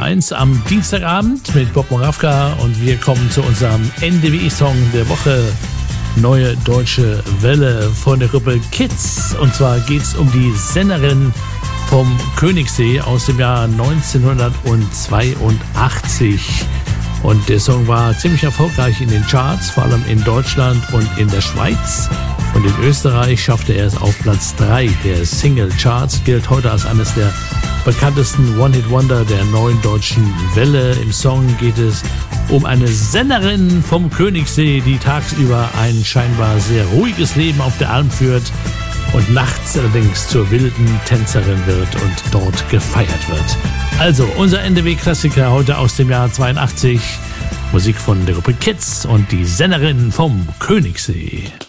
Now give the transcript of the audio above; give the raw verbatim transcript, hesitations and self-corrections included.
eins am Dienstagabend mit Bob Moravka und wir kommen zu unserem N D W I-Song der Woche. Neue Deutsche Welle von der Gruppe Kids. Und zwar geht es um die Sennerin vom Königssee aus dem Jahr neunzehnhundertzweiundachtzig. Und der Song war ziemlich erfolgreich in den Charts, vor allem in Deutschland und in der Schweiz. Und in Österreich schaffte er es auf Platz drei der Single-Charts, gilt heute als eines der bekanntesten One-Hit-Wonder der neuen deutschen Welle. Im Song geht es um eine Sennerin vom Königssee, die tagsüber ein scheinbar sehr ruhiges Leben auf der Alm führt und nachts allerdings zur wilden Tänzerin wird und dort gefeiert wird. Also unser N D W-Klassiker heute aus dem Jahr zweiundachtzig, Musik von der Gruppe Kids und die Sennerin vom Königssee.